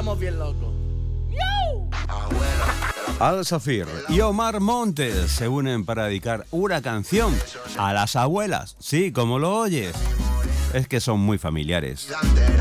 estamos bien locos. Al Safir y Omar Montes se unen para dedicar una canción a las abuelas. Sí, como lo oyes. Es que son muy familiares.